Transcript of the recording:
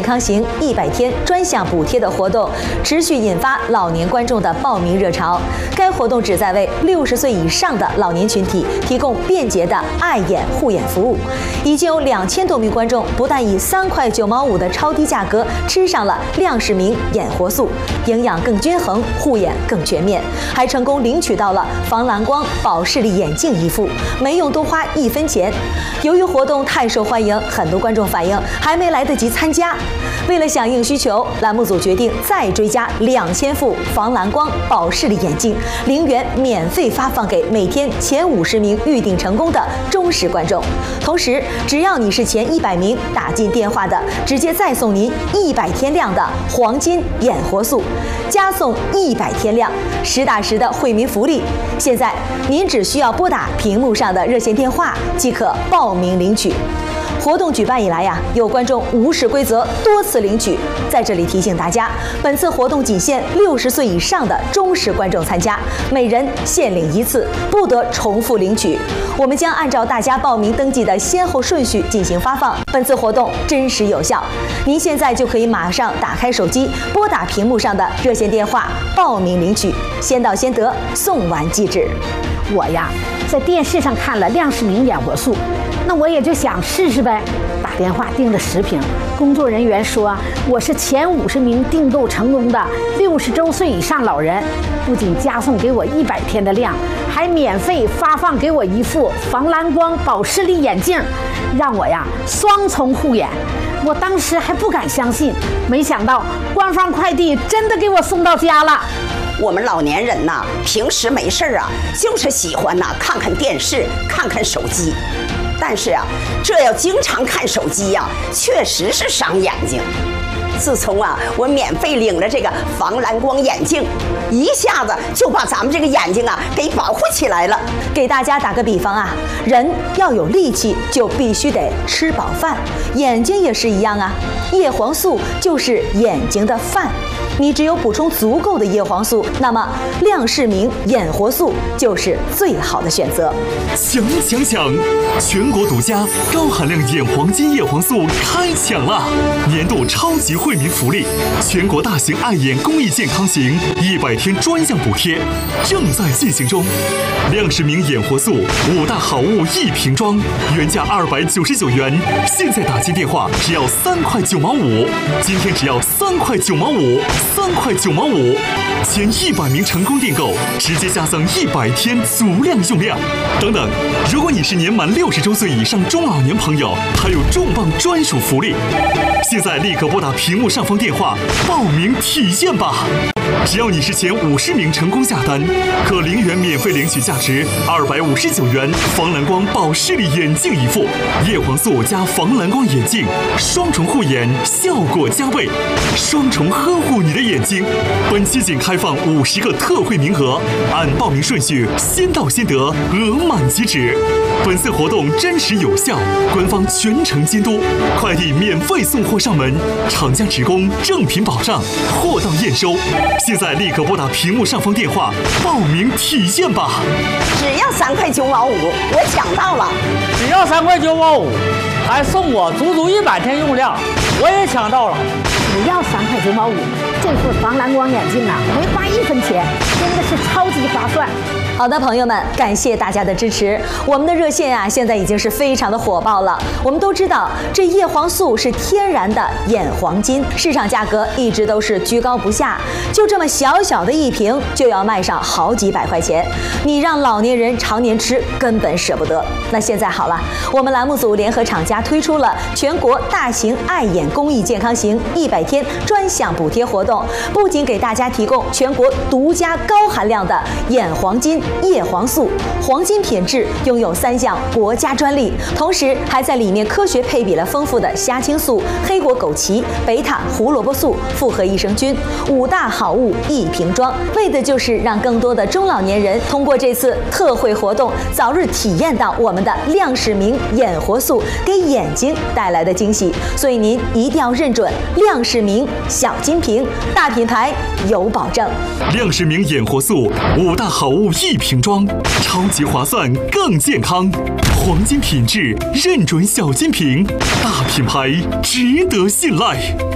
康行100天专项补贴的活动，持续引发老年观众的报名热潮。该活动旨在为60岁以上的老年群体提供便捷的爱眼护眼服务。已经有2000多名观众不但以3块9毛5的超低价格吃上了亮世明眼活素，营养更均衡，护眼更全面，还成功领取到了防蓝光保视力眼镜1副，没用多花1分钱。由于活动太受欢迎，很多观众反映还没来得及参加。为了响应需求，栏目组决定再追加2000副防蓝光保视力眼镜，0元免费发放给每天前50名预订成功的忠实观众。同时，只要你是前100名打进电话的，直接再送您100天量的黄金眼活素，加送100天量，实打实的惠民福利。现在您只需要拨打屏幕上的热线电话即可报名领取。活动举办以来有观众无视规则多次领取。在这里提醒大家，本次活动仅限60岁以上的忠实观众参加，每人限领1次，不得重复领取。我们将按照大家报名登记的先后顺序进行发放。本次活动真实有效，您现在就可以马上打开手机，拨打屏幕上的热线电话报名领取，先到先得，送完即止。 我在电视上看了亮世明眼活素，那我也就想试试呗。打电话订了10瓶，工作人员说我是前50名订购成功的60周岁以上老人，不仅加送给我100天的量，还免费发放给我1副防蓝光保视力眼镜，让我双重护眼。我当时还不敢相信，没想到官方快递真的给我送到家了。 我们老年人平时没事就是喜欢看看电视，看看手机。但是这要经常看手机确实是伤眼睛。自从我免费领了这个防蓝光眼镜，一下子就把咱们这个眼睛给保护起来了。 给大家打个比方人要有力气，就必须得吃饱饭，眼睛也是一样叶黄素就是眼睛的饭。你只有补充足够的叶黄素，那么亮世明眼活素就是最好的选择。 抢！全国独家高含量眼黄金叶黄素开抢了！年度超级惠民福利，全国大型爱眼公益健康行100天专项补贴正在进行中。亮世明眼活素5大好物1瓶装，原价299元，现在打进电话只要3块9毛5，今天只要3块9毛5，3块9毛5，前100名成功订购，直接加赠100天足量用量。等等，如果你是年满60周岁以上中老年朋友，还有重磅专属福利。现在立刻拨打屏幕上方电话报名体验吧！只要你是前50名成功下单，可0元免费领取价值259元防蓝光保视力眼镜1副，叶黄素加防蓝光眼镜，双重护眼，效果加倍，双重呵护你的眼睛。本期仅开放50个特惠名额，按报名顺序先到先得，额满即止。本次活动真实有效，官方全程监督，快递免费送货上门，厂家职工正品保障，货到验收。现在立刻拨打屏幕上方电话报名体验吧！ 只要3块9毛5，我抢到了！ 只要3块9毛5，还送我足100天用量，我也抢到了！ 只要3块9毛5，这副防蓝光眼镜没花1分钱，真的是超级划算。 好的，朋友们，感谢大家的支持。我们的热线现在已经是非常的火爆了。我们都知道，这叶黄素是天然的眼黄金，市场价格一直都是居高不下，就这么小小的1瓶就要卖上好几百块钱，你让老年人常年吃根本舍不得。那现在好了，我们栏目组联合厂家推出了全国大型爱眼公益健康行100天专项补贴活动，不仅给大家提供全国独家高含量的眼黄金叶黄素，黄金品质，拥有3项国家专利，同时还在里面科学配比了丰富的虾青素、黑果枸杞、贝塔胡萝卜素、复合益生菌，5大好物1瓶装，为的就是让更多的中老年人通过这次特惠活动，早日体验到我们的亮世明眼活素给眼睛带来的惊喜。所以您一定要认准亮世明小金瓶，大品牌有保证。 亮世明眼活素5大好物1瓶装，超级划算，更健康，黄金品质，认准小金瓶，大品牌，值得信赖。